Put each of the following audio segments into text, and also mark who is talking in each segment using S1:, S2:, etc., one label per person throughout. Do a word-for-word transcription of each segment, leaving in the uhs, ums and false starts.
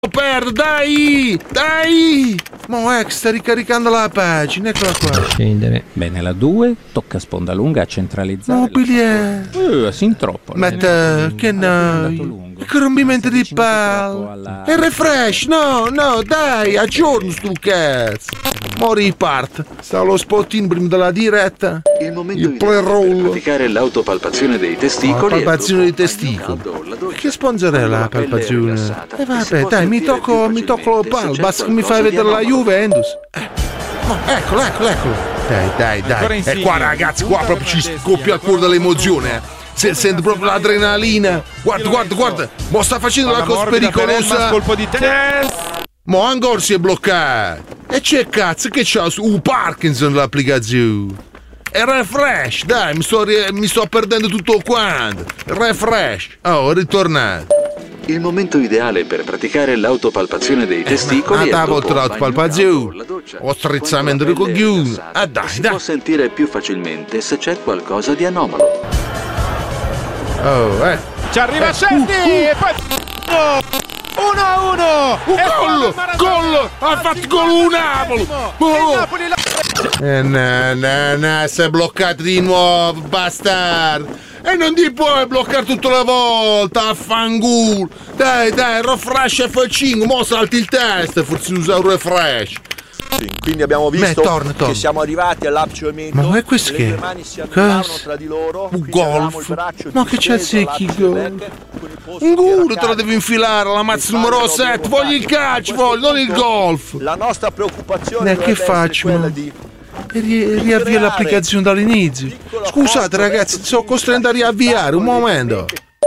S1: perdo, dai, dai. Ma è che sta ricaricando la pagina, eccola qua.
S2: Scendere.
S3: Bene, la due tocca sponda lunga a centralizzare.
S1: Mobile.
S3: Uh, sin troppo.
S1: Ma te, che noi? Che rompimento di palla. E refresh, no, no, dai, aggiorno sto cazzo. Mo ripart. Sta allo spottino prima della diretta.
S4: Il momento
S1: Il play roll.
S4: per praticare l'autopalpazione dei testicoli.
S1: La palpazione dei testicoli. Che sponsor è la palpazione? E eh, vabbè, dai, mi tocco, mi tocco la palla, basta che mi fai vedere la Juventus. Eh. Oh, eccolo, eccolo, eccolo. Dai, dai, dai. E qua ragazzi, qua proprio ci scoppia il cuore dall'emozione, eh. Se, sento proprio l'adrenalina. Guarda, guarda, guarda. Mo sta facendo la cosa pericolosa.
S5: Colpo di testa.
S1: Mo ancora si è bloccato. E c'è cazzo che c'ha su uh, Parkinson l'applicazione. E refresh, dai, mi sto, mi sto perdendo tutto quanto. Refresh. Oh, è ritornato.
S4: Il momento ideale per praticare l'autopalpazione dei testicoli
S1: eh,
S4: è
S1: dopo
S4: dopo
S1: l'autopalpazione. O strizzamento di coglioni. Ah, dai,
S4: si
S1: dai.
S4: può sentire più facilmente se c'è qualcosa di anomalo.
S1: Oh, eh.
S5: Ci arriva Scetti
S1: uh, uh.
S5: e poi uno a uno.
S1: Un gol! Gol! Ha fatto gol un Napoli! Oh.
S5: Napoli la...
S1: Eh, no, no, no, si è bloccato di nuovo, bastardo! E non ti puoi bloccare tutta la volta, affanculo! Dai, dai, refresh F cinque, mo salti il test, forse usa un refresh!
S6: Sì, quindi abbiamo visto
S1: Beh, torna, torna.
S6: che siamo arrivati all'abciamento.
S1: Ma è questo
S6: le
S1: che?
S6: due mani si annulavano tra di loro.
S1: Un golf?
S6: Il
S1: Ma che c'è zecchi gol? Un guro te la devi infilare, la mazza numero sette, voglio il calcio, voglio, non il golf!
S6: La nostra preoccupazione
S1: Eh, che faccio?
S6: quella di
S1: Ri- riavvia l'applicazione dall'inizio. Scusate ragazzi, sono costretto a riavviare, un momento.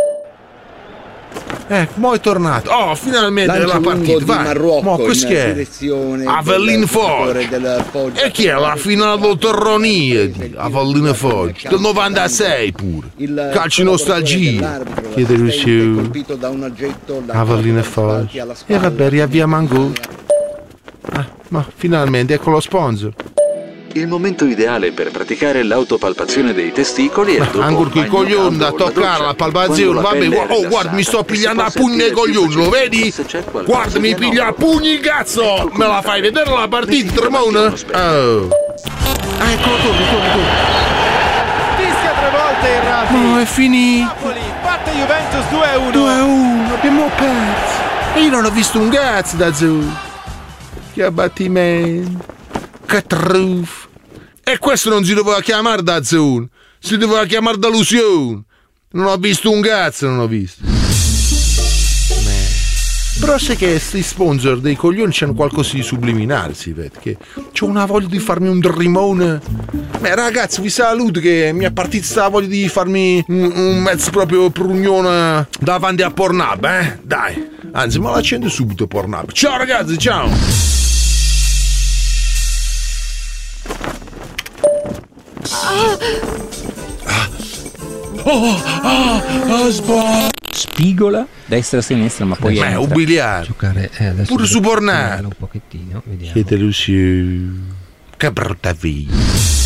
S1: Ecco, mo è tornato. Oh, finalmente la partita, vai. Mo questo che è? Avellino Foggia. E chi è la finale del Torronia di Avellino Foggia? Del novantasei pure. Calcio nostalgia. Chiedere su Avellino Foggia. E vabbè, riavviamo ancora. Ah, ma finalmente ecco lo sponsor.
S4: Il momento ideale per praticare l'autopalpazione dei testicoli è dopo
S1: ancora quei coglioni da
S4: bagno,
S1: toccare la palpazione. Vabbè, oh, guarda, mi sto pigliando a pugni nei coglioni, lo vedi? Guarda, mi piglia a pugni, cazzo! Me la fai vedere la partita, Tremona? Oh. Ah, ecco, torna, torna, torna.
S5: Fischia tre volte il Rafi.
S1: No, è finito.
S5: Napoli batte Juventus due a uno.
S1: due a uno, abbiamo perso. E io non ho visto un cazzo da Zoo. Che abbattimento. Che truffa. E questo non si doveva chiamare da Zone, si doveva chiamare da Lusione. Non ho visto un cazzo, non ho visto. Beh. Però sai che questi sponsor dei coglioni c'hanno qualcosa di subliminale, si vede che c'ho una voglia di farmi un drimone. Beh ragazzi, vi saluto che mi è partita sta voglia di farmi un, un mezzo proprio prugnone davanti a Pornhub, eh? Dai, anzi me l'accendo subito Pornhub. Ciao ragazzi, ciao! Ah. Oh, ah, ah, sbag.
S3: Spigola destra sinistra, ma poi
S1: Beh,
S3: entra.
S1: umiliare.
S2: Giocare eh, adesso
S1: Pure su Pornhub.
S2: un pochettino, vediamo.
S1: Chiedelo su. Che brutta vita.